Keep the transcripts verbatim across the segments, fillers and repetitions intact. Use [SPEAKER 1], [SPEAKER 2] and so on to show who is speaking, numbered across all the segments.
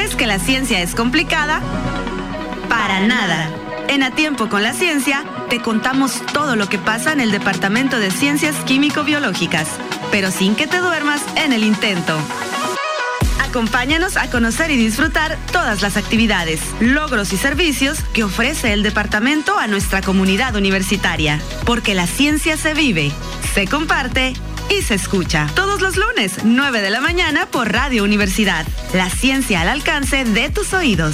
[SPEAKER 1] ¿Crees que la ciencia es complicada? Para nada. En A Tiempo con la Ciencia, te contamos todo lo que pasa en el Departamento de Ciencias Químico-Biológicas, pero sin que te duermas en el intento. Acompáñanos a conocer y disfrutar todas las actividades, logros y servicios que ofrece el departamento a nuestra comunidad universitaria. Porque la ciencia se vive, se comparte y se escucha. Todos los lunes, nueve de la mañana por Radio Universidad. La ciencia al alcance de tus oídos.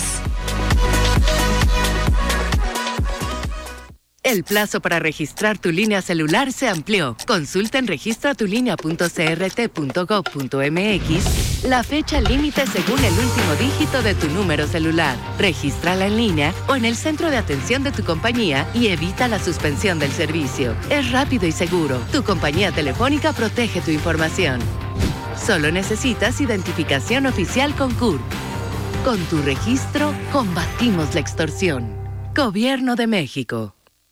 [SPEAKER 2] El plazo para registrar tu línea celular se amplió. Consulta en registra tu línea punto c r t punto gov punto m x la fecha límite según el último dígito de tu número celular. Regístrala en línea o en el centro de atención de tu compañía y evita la suspensión del servicio. Es rápido y seguro. Tu compañía telefónica protege tu información. Solo necesitas identificación oficial con C U R. Con tu registro, combatimos la extorsión. Gobierno de México.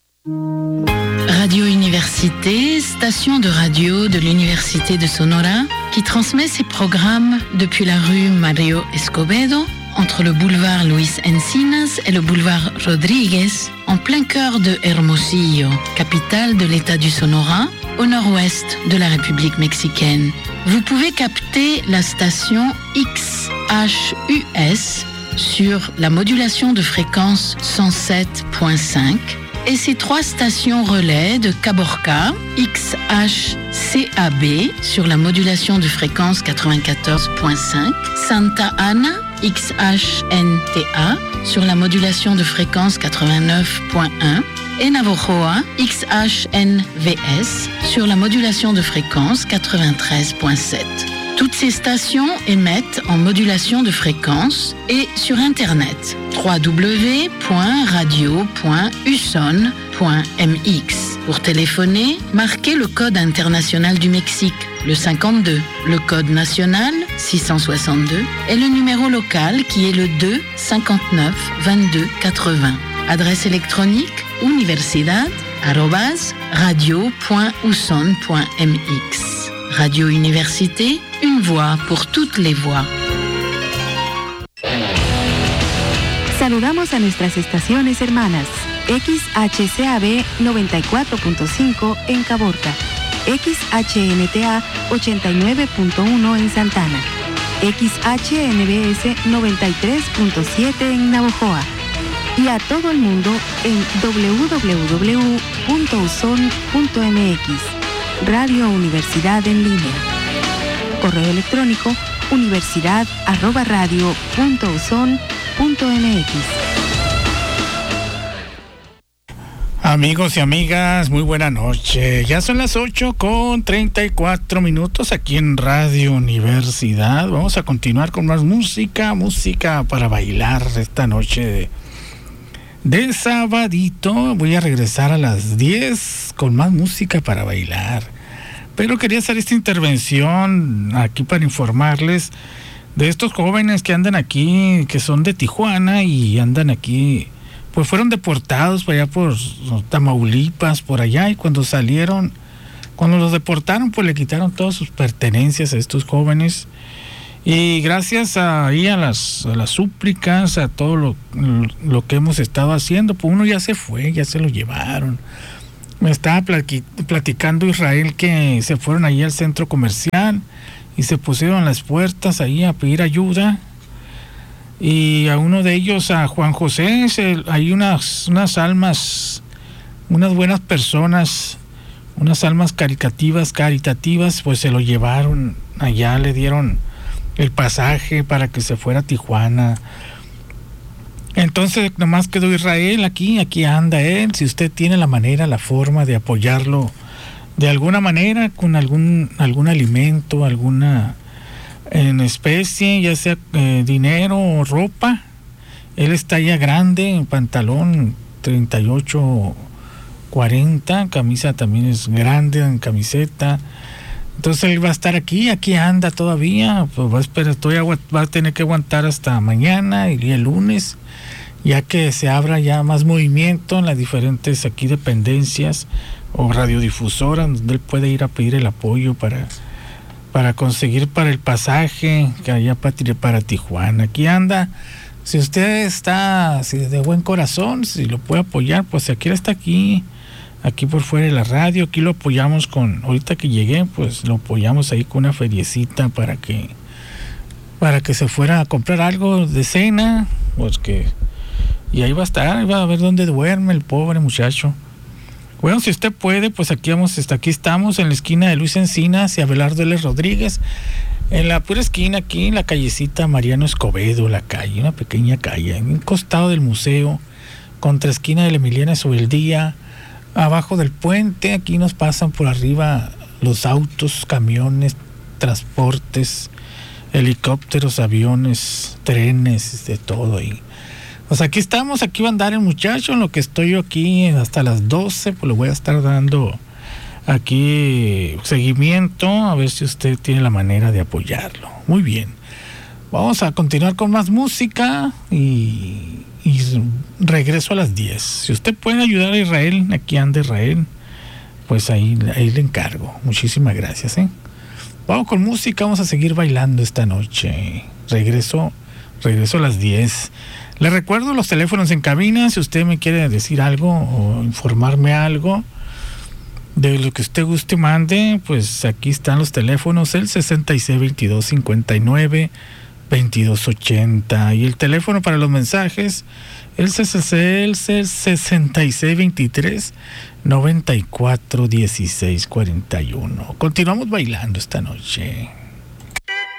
[SPEAKER 3] Radio Université, station de radio de l'Université de Sonora, qui transmet ses programmes depuis la rue Mario Escobedo, entre le boulevard Luis Encinas et le boulevard Rodríguez, en plein cœur de Hermosillo, capitale de l'État du Sonora, au nord-ouest de la République mexicaine. Vous pouvez capter la station X H U S sur la modulation de fréquence cent sept point cinq et ses trois stations relais de Caborca, X H C A B sur la modulation de fréquence quatre-vingt-quatorze point cinq, Santa Ana, X H N T A sur la modulation de fréquence quatre-vingt-neuf point un et Navojoa, X H N V S sur la modulation de fréquence quatre-vingt-treize point sept. Toutes ces stations émettent en modulation de fréquence et sur Internet w w w point radio point u son point m x. Pour téléphoner, marquez le code international du Mexique, le cinquante-deux, le code national six cent soixante-deux et le numéro local qui est le deux cinquante-neuf vingt-deux quatre-vingts. Adresse électronique universidad arobase radio point u son point m x. Radio Université, une voix pour toutes les voix.
[SPEAKER 4] Saludamos a nuestras estaciones hermanas. X H C A B noventa y cuatro punto cinco en Caborca, X H N T A ochenta y nueve punto uno en Santana, X H N B S noventa y tres punto siete en Navojoa y a todo el mundo en w w w punto u son punto m x. Radio Universidad en línea. Correo electrónico universidad arroba radio punto u son punto m x.
[SPEAKER 5] Amigos y amigas, muy buena noche. Ya son las ocho con treinta y cuatro minutos aquí en Radio Universidad. Vamos a continuar con más música, música para bailar esta noche de, de sabadito. Voy a regresar a las diez con más música para bailar. Pero quería hacer esta intervención aquí para informarles de estos jóvenes que andan aquí, que son de Tijuana y andan aquí, pues fueron deportados por allá por Tamaulipas, por allá, y cuando salieron, cuando los deportaron, pues le quitaron todas sus pertenencias a estos jóvenes. Y gracias a, ahí a las, a las súplicas, a todo lo, lo que hemos estado haciendo, pues uno ya se fue, ya se lo llevaron. Me estaba platicando Israel que se fueron ahí al centro comercial y se pusieron las puertas ahí a pedir ayuda. Y a uno de ellos, a Juan José, se, hay unas, unas almas, unas buenas personas, unas almas caritativas, caritativas, pues se lo llevaron allá, le dieron el pasaje para que se fuera a Tijuana. Entonces nomás quedó Israel aquí, aquí anda él. Si usted tiene la manera, la forma de apoyarlo de alguna manera, con algún algún alimento, alguna en especie, ya sea eh, dinero o ropa. Él está ya grande, en pantalón treinta y ocho cuarenta, camisa también es grande, en camiseta. Entonces él va a estar aquí, aquí anda todavía, pues va a esperar, todavía va a tener que aguantar hasta mañana y el lunes, ya que se abra ya más movimiento en las diferentes aquí dependencias o radiodifusoras, donde él puede ir a pedir el apoyo para, para conseguir para el pasaje que allá para, para Tijuana. Aquí anda. Si usted está si de buen corazón, si lo puede apoyar, pues aquí está aquí, aquí por fuera de la radio. Aquí lo apoyamos con, ahorita que llegué, pues lo apoyamos ahí con una feriecita para que para que se fuera a comprar algo de cena, pues que, y ahí va a estar, ahí va a ver dónde duerme el pobre muchacho. Bueno, si usted puede, pues aquí vamos, aquí estamos en la esquina de Luis Encinas y Abelardo L. Rodríguez, en la pura esquina, aquí en la callecita Mariano Escobedo, la calle, una pequeña calle, en un costado del museo, contra esquina de la Emiliana Subeldía, abajo del puente. Aquí nos pasan por arriba los autos, camiones, transportes, helicópteros, aviones, trenes, de todo ahí. Pues aquí estamos, aquí va a andar el muchacho, en lo que estoy yo aquí hasta las doce, pues le voy a estar dando aquí seguimiento, a ver si usted tiene la manera de apoyarlo. Muy bien, vamos a continuar con más música y, y regreso a las diez. Si usted puede ayudar a Israel, aquí anda Israel, pues ahí, ahí le encargo. Muchísimas gracias, ¿eh? Vamos con música, vamos a seguir bailando esta noche. Regreso, regreso a las diez. Le recuerdo los teléfonos en cabina, si usted me quiere decir algo o informarme algo de lo que usted guste, mande, pues aquí están los teléfonos, el sesenta y seis, veintidós, cincuenta y nueve, veintidós ochenta, y el teléfono para los mensajes, el sesenta y seis, veintitrés, noventa y cuatro, dieciséis, cuarenta y uno. Continuamos bailando esta noche.